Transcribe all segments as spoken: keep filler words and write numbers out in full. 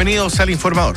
Bienvenidos al Informador.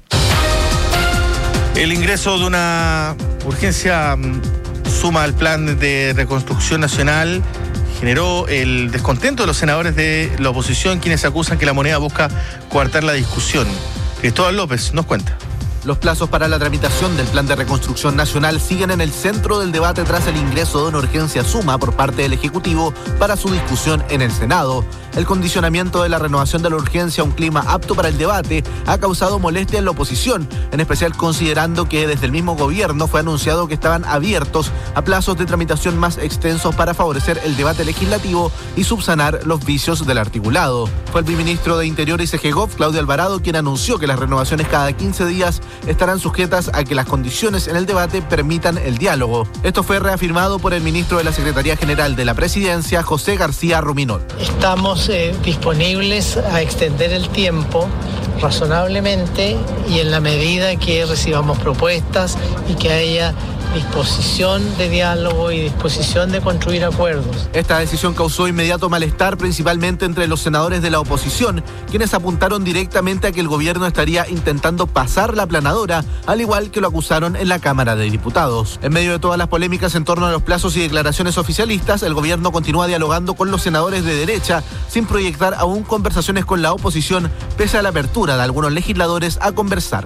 El ingreso de una urgencia suma al plan de reconstrucción nacional generó el descontento de los senadores de la oposición, quienes acusan que la moneda busca coartar la discusión. Cristóbal López nos cuenta. Los plazos para la tramitación del Plan de Reconstrucción Nacional siguen en el centro del debate tras el ingreso de una urgencia suma por parte del Ejecutivo para su discusión en el Senado. El condicionamiento de la renovación de la urgencia a un clima apto para el debate ha causado molestia en la oposición, en especial considerando que desde el mismo gobierno fue anunciado que estaban abiertos a plazos de tramitación más extensos para favorecer el debate legislativo y subsanar los vicios del articulado. Fue el viceministro de Interior y Segov, Claudio Alvarado, quien anunció que las renovaciones cada quince días estarán sujetas a que las condiciones en el debate permitan el diálogo. Esto fue reafirmado por el ministro de la Secretaría General de la Presidencia, José García Ruminol. Estamos eh, disponibles a extender el tiempo razonablemente y en la medida que recibamos propuestas y que haya disposición de diálogo y disposición de construir acuerdos. Esta decisión causó inmediato malestar, principalmente entre los senadores de la oposición, quienes apuntaron directamente a que el gobierno estaría intentando pasar la aplanadora, al igual que lo acusaron en la Cámara de Diputados. En medio de todas las polémicas en torno a los plazos y declaraciones oficialistas, el gobierno continúa dialogando con los senadores de derecha, sin proyectar aún conversaciones con la oposición, pese a la apertura de algunos legisladores a conversar.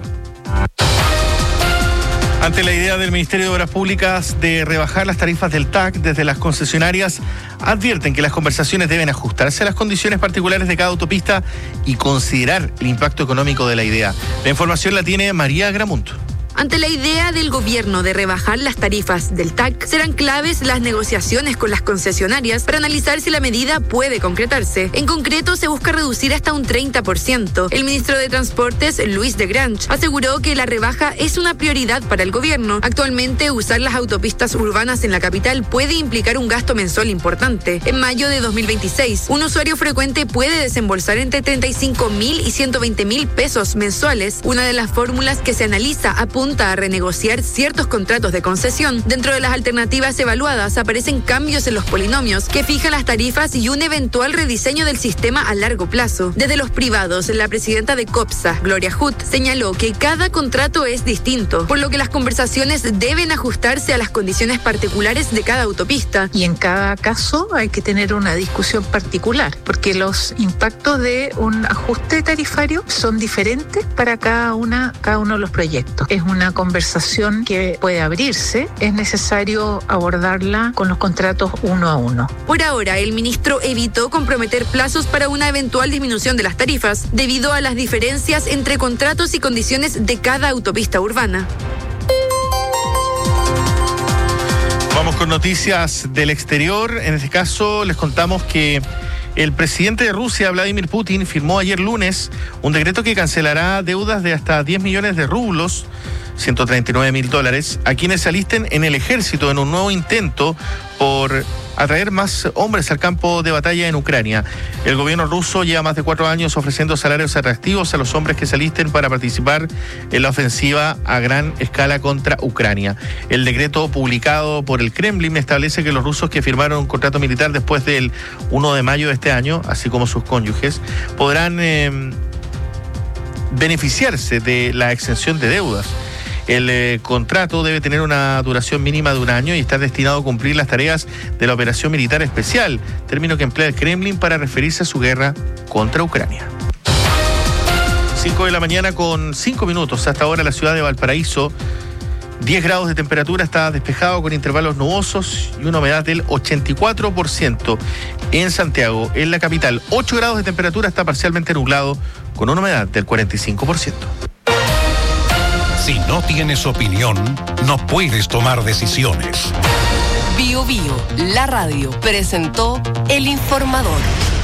Ante la idea del Ministerio de Obras Públicas de rebajar las tarifas del T A C, desde las concesionarias advierten que las conversaciones deben ajustarse a las condiciones particulares de cada autopista y considerar el impacto económico de la idea. La información la tiene María Gramunt. Ante la idea del gobierno de rebajar las tarifas del T A C, serán claves las negociaciones con las concesionarias para analizar si la medida puede concretarse. En concreto, se busca reducir hasta un treinta por ciento. El ministro de Transportes, Luis de Grange, aseguró que la rebaja es una prioridad para el gobierno. Actualmente, usar las autopistas urbanas en la capital puede implicar un gasto mensual importante. En mayo de dos mil veintiséis, un usuario frecuente puede desembolsar entre treinta y cinco mil y ciento veinte mil pesos mensuales. Una de las fórmulas que se analiza apunta a renegociar ciertos contratos de concesión. Dentro de las alternativas evaluadas aparecen cambios en los polinomios que fijan las tarifas y un eventual rediseño del sistema a largo plazo. Desde los privados, la presidenta de COPSA, Gloria Hutt, señaló que cada contrato es distinto, por lo que las conversaciones deben ajustarse a las condiciones particulares de cada autopista. Y en cada caso hay que tener una discusión particular, porque los impactos de un ajuste tarifario son diferentes para cada una, cada uno de los proyectos. Es una conversación que puede abrirse, es necesario abordarla con los contratos uno a uno. Por ahora, el ministro evitó comprometer plazos para una eventual disminución de las tarifas, debido a las diferencias entre contratos y condiciones de cada autopista urbana. Vamos con noticias del exterior. En este caso, les contamos que el presidente de Rusia, Vladimir Putin, firmó ayer lunes un decreto que cancelará deudas de hasta diez millones de rublos, ciento treinta y nueve mil dólares, a quienes se alisten en el ejército en un nuevo intento por atraer más hombres al campo de batalla en Ucrania. El gobierno ruso lleva más de cuatro años ofreciendo salarios atractivos a los hombres que se alisten para participar en la ofensiva a gran escala contra Ucrania. El decreto publicado por el Kremlin establece que los rusos que firmaron un contrato militar después del primero de mayo de este año, así como sus cónyuges, podrán eh, beneficiarse de la exención de deudas. El eh, contrato debe tener una duración mínima de un año y estar destinado a cumplir las tareas de la operación militar especial, término que emplea el Kremlin para referirse a su guerra contra Ucrania. cinco de la mañana con cinco minutos. Hasta ahora la ciudad de Valparaíso, diez grados de temperatura, está despejado con intervalos nubosos y una humedad del ochenta y cuatro por ciento. En Santiago, en la capital, ocho grados de temperatura, está parcialmente nublado con una humedad del cuarenta y cinco por ciento. Si no tienes opinión, no puedes tomar decisiones. Bio Bio, la radio, presentó El Informador.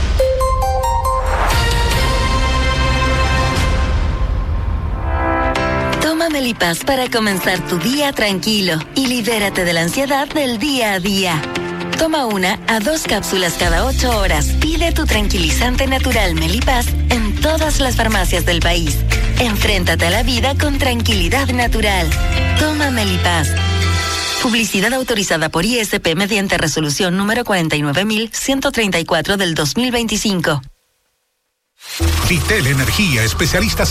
Toma Melipaz para comenzar tu día tranquilo y libérate de la ansiedad del día a día. Toma una a dos cápsulas cada ocho horas. Pide tu tranquilizante natural Melipaz en todas las farmacias del país. Enfréntate a la vida con tranquilidad natural. Toma Melipaz. Publicidad autorizada por I S P mediante resolución número cuarenta y nueve mil ciento treinta y cuatro del dos mil veinticinco. Vitel Energía, especialistas